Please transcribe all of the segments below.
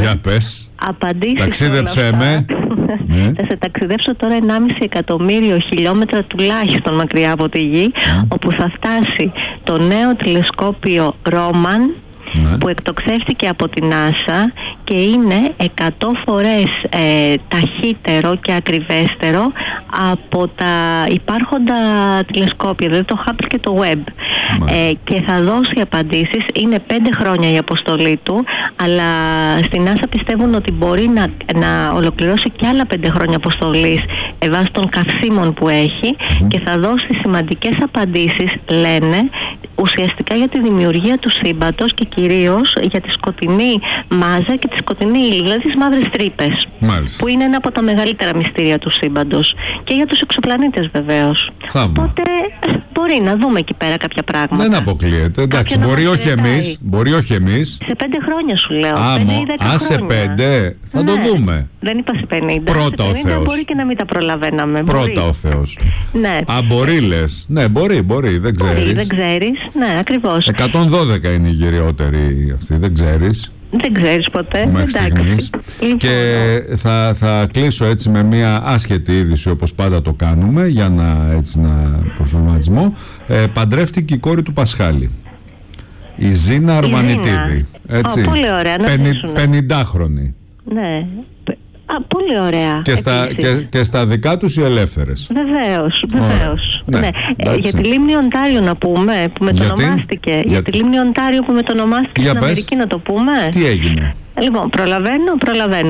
Για πες. Απαντήσεις. Ταξίδεψέ με. Ναι. Θα σε ταξιδέψω τώρα 1,5 εκατομμύριο χιλιόμετρα τουλάχιστον μακριά από τη Γη, όπου θα φτάσει το νέο τηλεσκόπιο Ρόμαν, που εκτοξεύτηκε από την NASA και είναι 100 φορές ταχύτερο και ακριβέστερο από τα υπάρχοντα τηλεσκόπια, δηλαδή το Hubble και το Webb. Και θα δώσει απαντήσεις. Είναι 5 χρόνια η αποστολή του, αλλά στην NASA πιστεύουν ότι μπορεί να ολοκληρώσει και άλλα 5 χρόνια αποστολής βάσει των καυσίμων που έχει, και θα δώσει σημαντικές απαντήσεις, λένε, ουσιαστικά για τη δημιουργία του σύμπαντος και κυρίως για τη σκοτεινή μάζα και τη σκοτεινή ύλη, δηλαδή τις μαύρες τρύπες, που είναι ένα από τα μεγαλύτερα μυστήρια του σύμπαντος, και για τους εξωπλανήτες βεβαίως. Οπότε μπορεί να δούμε εκεί πέρα κάποια πράγματα. Δεν αποκλείεται. Εντάξει, μπορεί όχι εμείς. Σε 5 χρόνια σου λέω. Σε 5 θα το δούμε. Δεν είπα σε 50. Πρώτα σε 50 ο Θεός. Μπορεί και να μην τα προλαβαίναμε. Πρώτα ο Θεός. Ναι. Μπορεί λες. Ναι, μπορεί. Δεν ξέρεις. Δεν ξέρεις. Ναι, ακριβώς. 112 είναι η γυριότερη αυτή. Δεν ξέρεις. Δεν ξέρεις ποτέ. Μέχρι στιγμής. Λοιπόν, και θα κλείσω έτσι με μια άσχετη είδηση, όπως πάντα το κάνουμε, για να προβληματισμό. Παντρεύτηκε η κόρη του Πασχάλη, η Ζήνα Αρβανιτίδη. Έτσι. Πολύ ωραία. 50χρονη. Ναι. Πολύ ωραία. Και στα δικά τους οι ελεύθερες. Βεβαίως. Ναι. Για τη Λίμνη Οντάριο να πούμε, που μετονομάστηκε. Για τη Λίμνη Οντάριο που μετονομάστηκε στην Αμερική, να το πούμε. Τι έγινε? Λοιπόν, προλαβαίνω.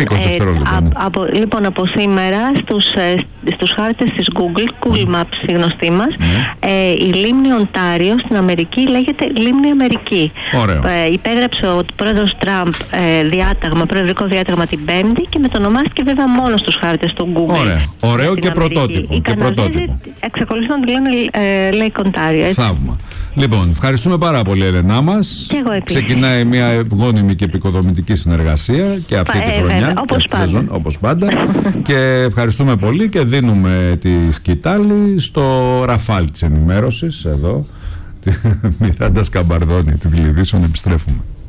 Λοιπόν, από σήμερα στους χάρτες της Google Maps, η γνωστή μας, η Λίμνη Οντάριο στην Αμερική λέγεται Λίμνη Αμερική. Υπέγραψε ο πρόεδρος Τραμπ προεδρικό διάταγμα την Πέμπτη και μετονομάστηκε βέβαια μόνο στους χάρτες του Google. Ωραίο και πρωτότυπο. Οι Καναδέζοι εξακολουθούν να τη λένε Lake Ontario. Θαύμα. Λοιπόν, ευχαριστούμε πάρα πολύ, Ελενά μας. Και εγώ επίσης. Ξεκινάει μια ευγόνιμη και επικοδομητική συνεργασία και αυτή τη χρονιά, όπως πάντα. Και ευχαριστούμε πολύ και δίνουμε τη σκητάλη στο Ραφάλ της ενημέρωσης, εδώ, τη Μιράντα Σκαμπαρδόνη, τη Τηλεδίσων. Επιστρέφουμε.